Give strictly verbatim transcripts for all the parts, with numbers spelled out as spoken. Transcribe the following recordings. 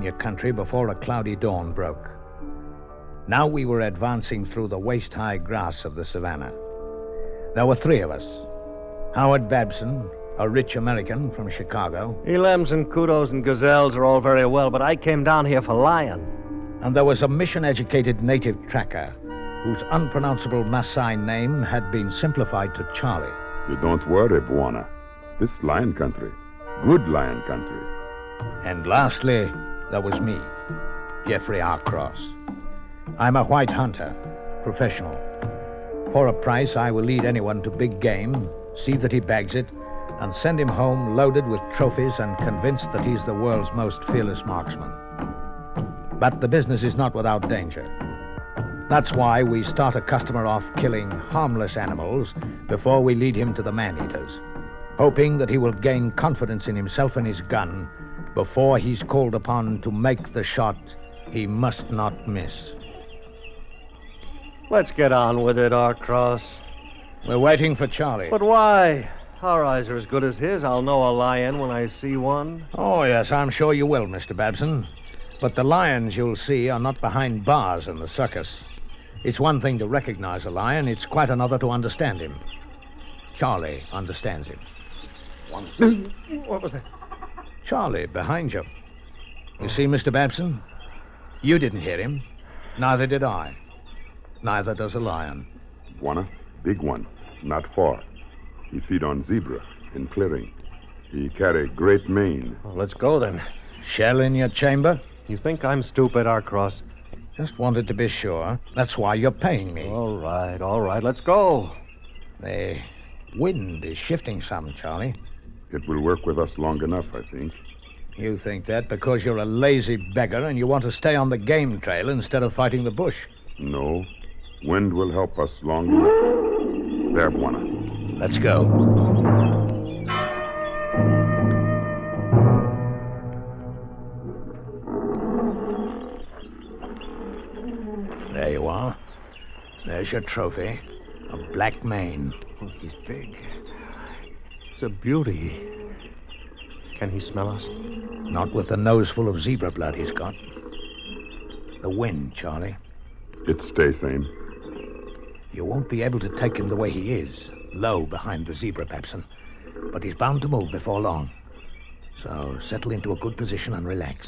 Pena country before a cloudy dawn broke. Now we were advancing through the waist-high grass of the savannah. There were three of us. Howard Babson, a rich American from Chicago. Elims and kudos and gazelles are all very well, but I came down here for lion. And there was a mission-educated native tracker whose unpronounceable Maasai name had been simplified to Charlie. You don't worry, Bwana. This lion country. Good lion country. And lastly, there was me, Jeffrey Arcross. I'm a white hunter, professional. For a price, I will lead anyone to big game, see that he bags it, and send him home loaded with trophies and convinced that he's the world's most fearless marksman. But the business is not without danger. That's why we start a customer off killing harmless animals before we lead him to the man-eaters, hoping that he will gain confidence in himself and his gun before he's called upon to make the shot he must not miss. Let's get on with it, Arcross. We're waiting for Charlie. But why? Our eyes are as good as his. I'll know a lion when I see one. Oh, yes, I'm sure you will, Mister Babson. But the lions you'll see are not behind bars in the circus. It's one thing to recognize a lion. It's quite another to understand him. Charlie understands him. One. What was that? Charlie, behind you. You see, Mister Babson? You didn't hear him. Neither did I. Neither does a lion. Bwana, big one, not far. He feed on zebra in clearing. He carry great mane. Well, let's go then. Shell in your chamber? You think I'm stupid, Arcross? Just wanted to be sure. That's why you're paying me. All right, all right, let's go. The wind is shifting some, Charlie. It will work with us long enough, I think. You think that because you're a lazy beggar and you want to stay on the game trail instead of fighting the bush? No. Wind will help us long enough. There, Bwana. Let's go. There you are. There's your trophy. A black mane. Oh, he's big. It's a beauty. Can he smell us? Not with the nose full of zebra blood he's got. The wind, Charlie. It stays same. You won't be able to take him the way he is, low behind the zebra, Babson. But he's bound to move before long. So settle into a good position and relax.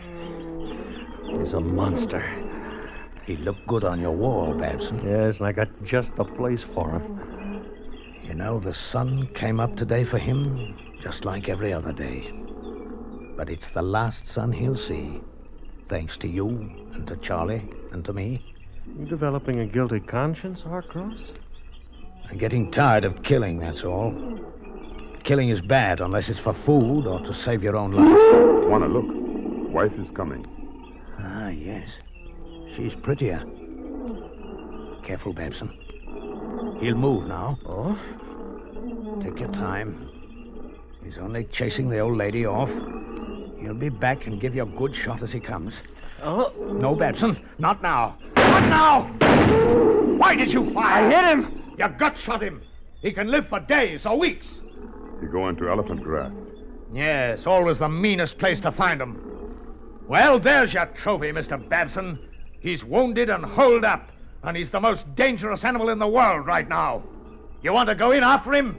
Mm. He's a monster. He looked good on your wall, Babson. Yes, and I got just the place for him. You know, the sun came up today for him, just like every other day. But it's the last sun he'll see, thanks to you and to Charlie and to me. You developing a guilty conscience, Arcross? I'm getting tired of killing, that's all. Killing is bad unless it's for food or to save your own life. Bwana, look. Wife is coming. Ah, yes. She's prettier. Careful, Babson. He'll move now. Oh? Take your time. He's only chasing the old lady off. He'll be back and give you a good shot as he comes. Oh? No, Babson. Not now. Not now! Why did you fire? I hit him! Your gut shot him. He can live for days or weeks. He go into elephant grass. Yes, always the meanest place to find him. Well, there's your trophy, Mister Babson. He's wounded and holed up, and he's the most dangerous animal in the world right now. You want to go in after him?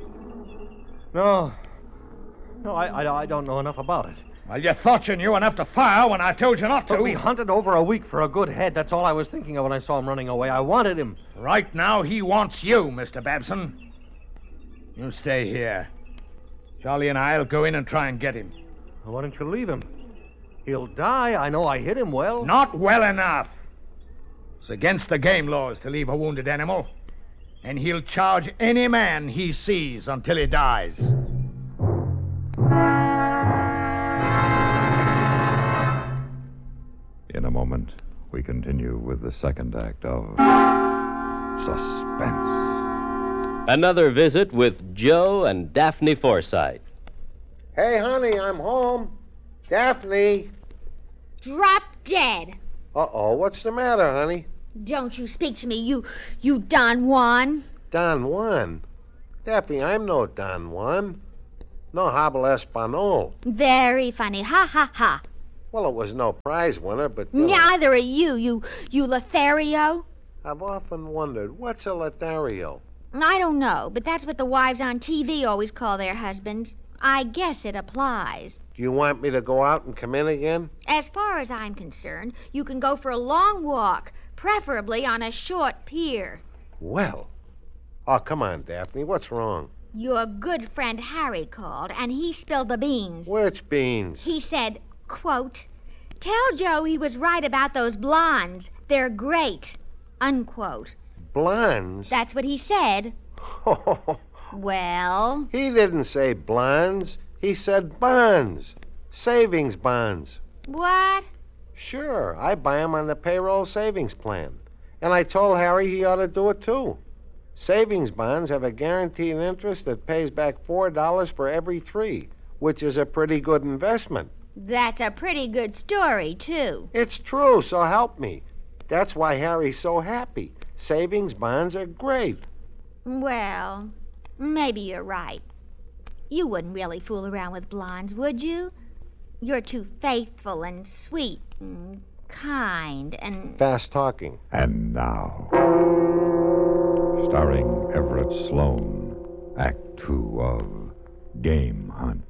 No. No, I, I, I don't know enough about it. Well, you thought you knew enough to fire when I told you not to. But we hunted over a week for a good head. That's all I was thinking of when I saw him running away. I wanted him. Right now, he wants you, Mister Babson. You stay here. Charlie and I'll go in and try and get him. Why don't you leave him? He'll die. I know I hit him well. Not well enough. It's against the game laws to leave a wounded animal. And he'll charge any man he sees until he dies. In a moment, we continue with the second act of Suspense. Another visit with Joe and Daphne Forsythe. Hey, honey, I'm home. Daphne. Drop dead. Uh-oh, what's the matter, honey? Don't you speak to me, you, you Don Juan. Don Juan? Daphne, I'm no Don Juan. No habla español. Very funny. Ha, ha, ha. Well, it was no prize winner, but... You know, Neither are you, you, you Lothario. I've often wondered, what's a Lothario? I don't know, but that's what the wives on T V always call their husbands. I guess it applies. Do you want me to go out and come in again? As far as I'm concerned, you can go for a long walk, preferably on a short pier. Well. Oh, come on, Daphne. What's wrong? Your good friend Harry called, and he spilled the beans. Which beans? He said, quote, "Tell Joe he was right about those blondes. They're great," unquote. Blondes? That's what he said. Well? He didn't say blondes. He said bonds. Savings bonds. What? Sure, I buy 'em on the payroll savings plan. And I told Harry he ought to do it, too. Savings bonds have a guaranteed interest that pays back four dollars for every three, which is a pretty good investment. That's a pretty good story, too. It's true, so help me. That's why Harry's so happy. Savings bonds are great. Well, maybe you're right. You wouldn't really fool around with blondes, would you? You're too faithful and sweet and kind and... Fast talking. And now, starring Everett Sloane, Act Two of Game Hunt.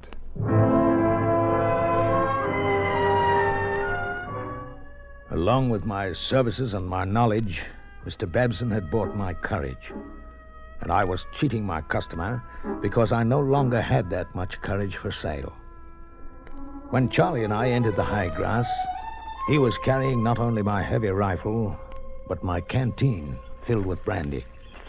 Along with my services and my knowledge, Mister Babson had bought my courage. And I was cheating my customer because I no longer had that much courage for sale. When Charlie and I entered the high grass, he was carrying not only my heavy rifle, but my canteen filled with brandy.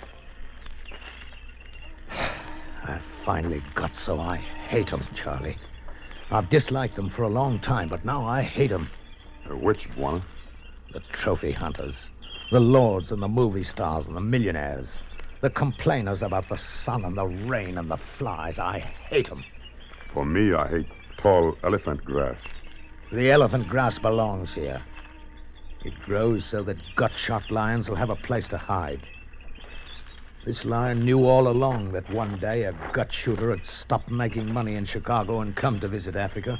I finally got so I hate 'em, Charlie. I've disliked them for a long time, but now I hate 'em. Uh, which, Buana? The trophy hunters, the lords and the movie stars and the millionaires, the complainers about the sun and the rain and the flies. I hate 'em. For me, I hate tall elephant grass. The elephant grass belongs here. It grows so that gut-shot lions will have a place to hide. This lion knew all along that one day a gut shooter had stopped making money in Chicago and come to visit Africa.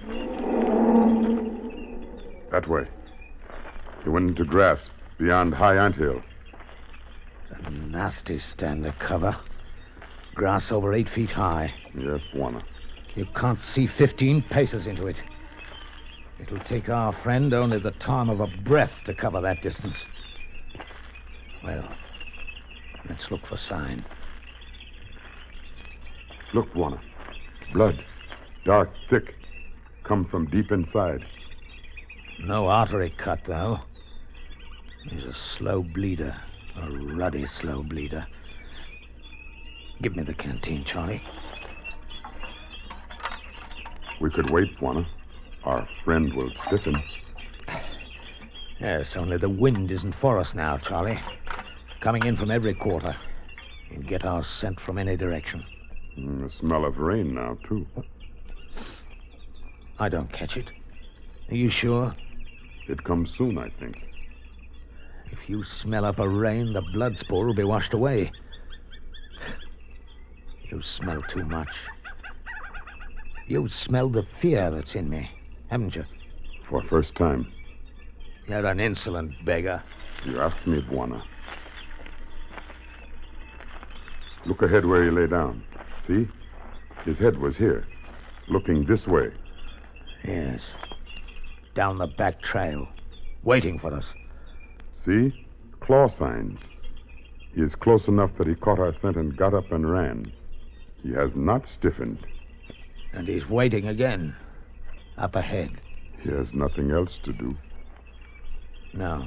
That way. He went into grass beyond High Anthill. A nasty stand of cover. Grass over eight feet high. Yes, Buana. You can't see fifteen paces into it. It'll take our friend only the time of a breath to cover that distance. Well, let's look for sign. Look, Buana. Blood. Dark, thick. Come from deep inside. No artery cut, though. He's a slow bleeder. A ruddy slow bleeder. Give me the canteen, Charlie. We could wait, Buana. Our friend will stiffen. Yes, only the wind isn't for us now, Charlie. Coming in from every quarter. We'll get our scent from any direction. Mm, the smell of rain now, too. I don't catch it. Are you sure? It comes soon, I think. If you smell up a rain, the blood spore will be washed away. You smell too much. You've smelled the fear that's in me, haven't you? For first time. You're an insolent beggar. You asked me, Buana. Look ahead where he lay down. See? His head was here, looking this way. Yes. Down the back trail, waiting for us. See? Claw signs. He is close enough that he caught our scent and got up and ran. He has not stiffened. And he's waiting again, up ahead. He has nothing else to do. No.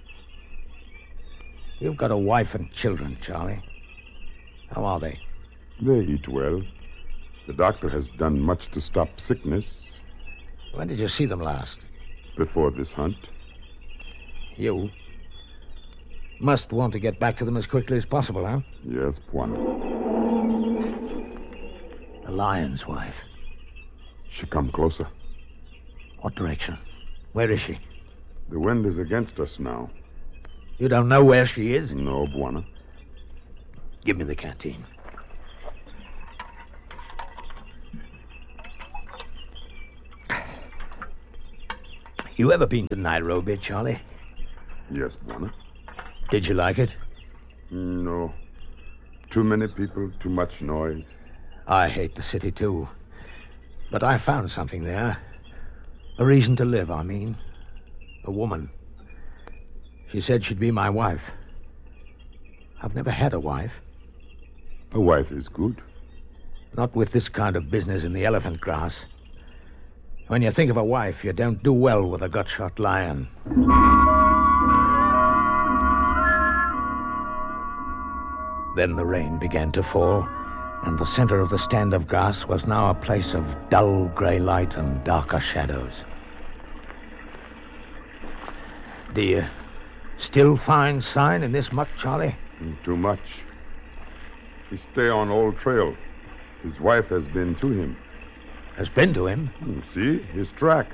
You've got a wife and children, Charlie. How are they? They eat well. The doctor has done much to stop sickness. When did you see them last? Before this hunt. You must want to get back to them as quickly as possible, huh? Yes, Buana. The lion's wife. She come closer. What direction? Where is she? The wind is against us now. You don't know where she is? No, Buana. Give me the canteen. You ever been to Nairobi, Charlie? Yes, Bwana. Did you like it? No. Too many people, too much noise. I hate the city, too. But I found something there. A reason to live, I mean. A woman. She said she'd be my wife. I've never had a wife. A wife is good. Not with this kind of business in the elephant grass. When you think of a wife, you don't do well with a gut-shot lion. Then the rain began to fall, and the center of the stand of grass was now a place of dull gray light and darker shadows. Do you still find sign in this muck, Charlie? Too much. We stay on Old Trail. His wife has been to him. Has been to him? See? His tracks.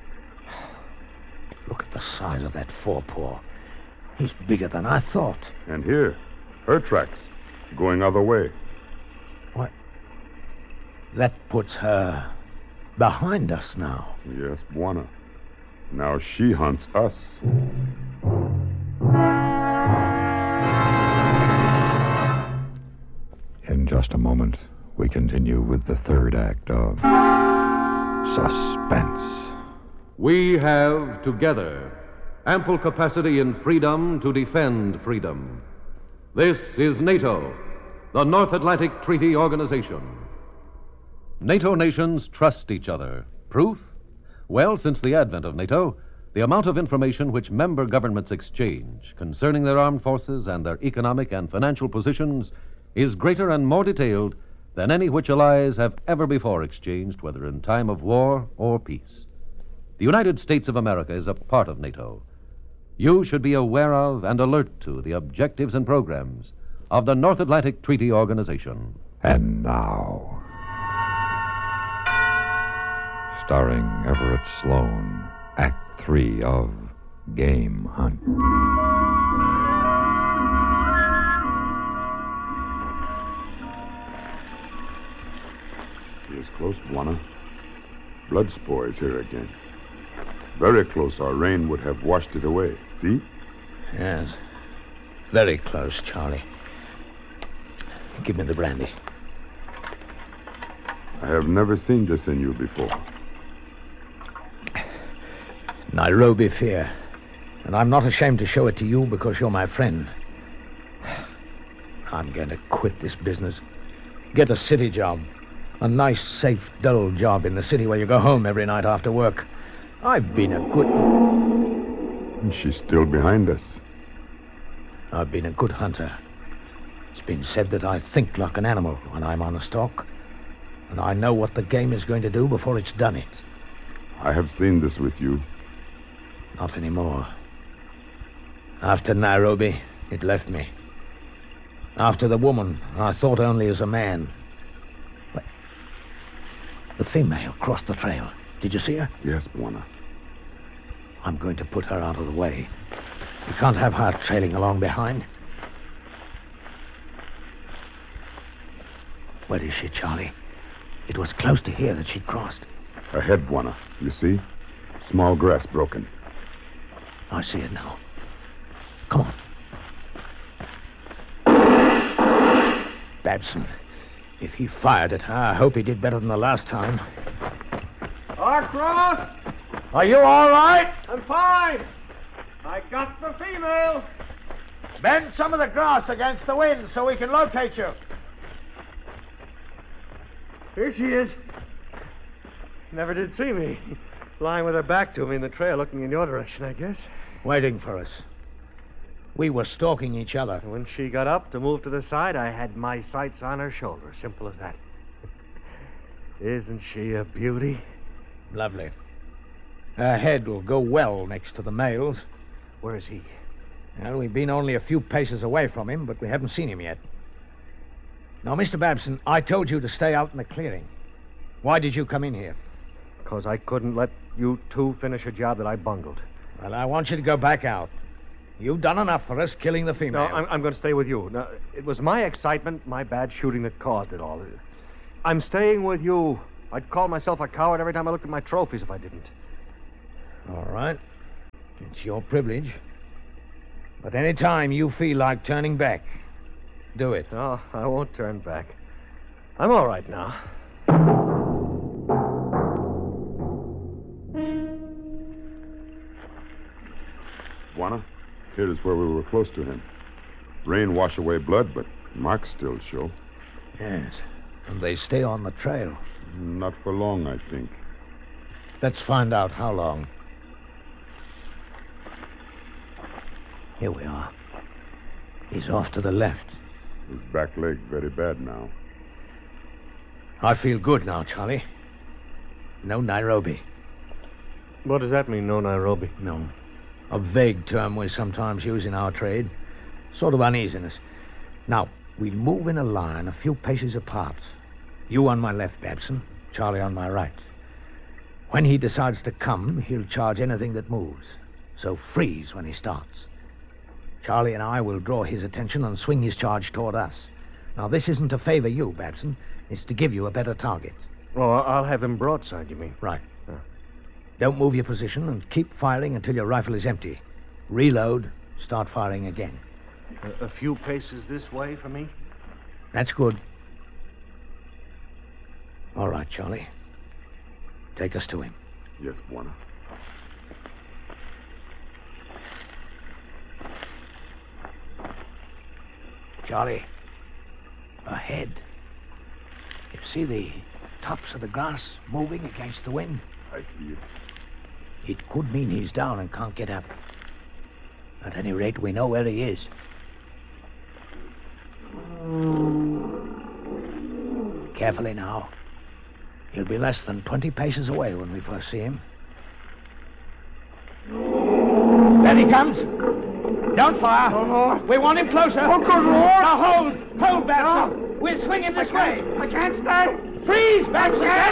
Look at the size of that forepaw. He's bigger than I thought. And here, her tracks, going other way. What? That puts her behind us now. Yes, Bwana. Now she hunts us. In just a moment, we continue with the third act of Suspense. We have, together, ample capacity and freedom to defend freedom. This is NATO, the North Atlantic Treaty Organization. NATO nations trust each other. Proof? Well, since the advent of NATO, the amount of information which member governments exchange concerning their armed forces and their economic and financial positions is greater and more detailed than any which allies have ever before exchanged, whether in time of war or peace. The United States of America is a part of NATO. You should be aware of and alert to the objectives and programs of the North Atlantic Treaty Organization. And now, starring Everett Sloane, Act Three of Game Hunt. He is close, Bwana. Blood spore is here again. Very close, our rain would have washed it away. See? Yes. Very close, Charlie. Give me the brandy. I have never seen this in you before. Nairobi fear. And I'm not ashamed to show it to you because you're my friend. I'm going to quit this business. Get a city job. A nice, safe, dull job in the city where you go home every night after work. I've been a good... And she's still behind us. I've been a good hunter. It's been said that I think like an animal when I'm on a stalk. And I know what the game is going to do before it's done it. I have seen this with you. Not anymore. After Nairobi, it left me. After the woman, I thought only as a man. But the female crossed the trail. Did you see her? Yes, Bwana. I'm going to put her out of the way. You can't have her trailing along behind. Where is she, Charlie? It was close to here that she crossed. Ahead, Bwana. You see? Small grass broken. I see it now. Come on. Babson. If he fired at her, I hope he did better than the last time. Arcross! Are you all right? I'm fine. I got the female. Bend some of the grass against the wind so we can locate you. Here she is. Never did see me. Lying with her back to me in the trail, looking in your direction, I guess. Waiting for us. We were stalking each other. When she got up to move to the side, I had my sights on her shoulder. Simple as that. Isn't she a beauty? Lovely. Her head will go well next to the male's. Where is he? Well, we've been only a few paces away from him, but we haven't seen him yet. Now, Mister Babson, I told you to stay out in the clearing. Why did you come in here? Because I couldn't let you two finish a job that I bungled. Well, I want you to go back out. You've done enough for us killing the female. No, I'm, I'm going to stay with you. Now, it was my excitement, my bad shooting that caused it all. I'm staying with you. I'd call myself a coward every time I looked at my trophies if I didn't. All right. It's your privilege. But any time you feel like turning back, do it. No, I won't turn back. I'm all right now. Buana, here is where we were close to him. Rain wash away blood, but marks still show. Yes. And they stay on the trail. Not for long, I think. Let's find out how long. Here we are. He's off to the left. His back leg very bad now. I feel good now, Charlie. No Nairobi. What does that mean, no Nairobi? No. A vague term we sometimes use in our trade. Sort of uneasiness. Now, we'll move in a line a few paces apart. You on my left, Babson. Charlie on my right. When he decides to come, he'll charge anything that moves. So freeze when he starts. Charlie and I will draw his attention and swing his charge toward us. Now, this isn't to favor you, Babson. It's to give you a better target. Oh, I'll have him broadside, you mean? Right. Uh, don't move your position and keep firing until your rifle is empty. Reload, start firing again. A, a few paces this way for me? That's good. All right, Charlie. Take us to him. Yes, Buana. Charlie, ahead. You see the tops of the grass moving against the wind? I see it. It could mean he's down and can't get up. At any rate, we know where he is. Carefully now. He'll be less than twenty paces away when we first see him. There he comes. Don't fire. Oh, Lord. We want him closer. Oh, good Lord. Now hold. Hold, Babson. No. We'll swing him this way. I can't stay. Freeze, Babson.